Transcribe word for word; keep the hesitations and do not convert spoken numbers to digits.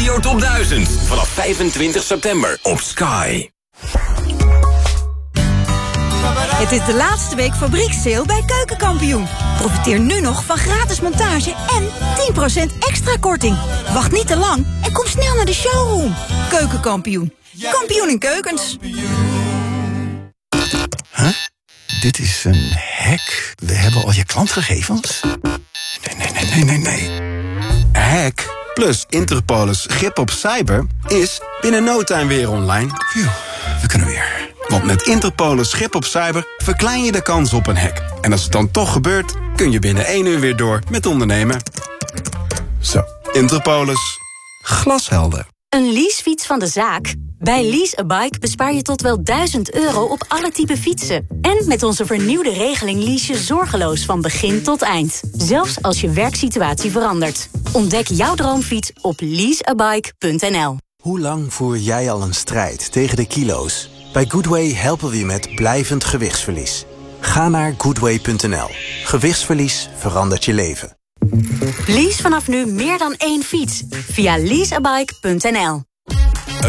Radio Top duizend. Vanaf vijfentwintig september op Sky. Het is de laatste week fabriekssale bij Keukenkampioen. Profiteer nu nog van gratis montage en tien procent extra korting. Wacht niet te lang en kom snel naar de showroom. Keukenkampioen. Kampioen in keukens. Huh? Dit is een hack. We hebben al je klantgegevens? Nee, nee, nee, nee, nee, nee. Hack plus Interpolis grip op cyber is binnen no time weer online. Phew, we kunnen weer. Want met Interpolis grip op cyber verklein je de kans op een hack. En als het dan toch gebeurt, kun je binnen één uur weer door met ondernemen. Zo, Interpolis. Glashelder. Een leasefiets van de zaak? Bij Lease a Bike bespaar je tot wel duizend euro op alle type fietsen. En met onze vernieuwde regeling lease je zorgeloos van begin tot eind. Zelfs als je werksituatie verandert. Ontdek jouw droomfiets op lease a bike punt n l. Hoe lang voer jij al een strijd tegen de kilo's? Bij Goodway helpen we je met blijvend gewichtsverlies. Ga naar goodway punt n l. Gewichtsverlies verandert je leven. Lease vanaf nu meer dan één fiets via lease a bike punt n l.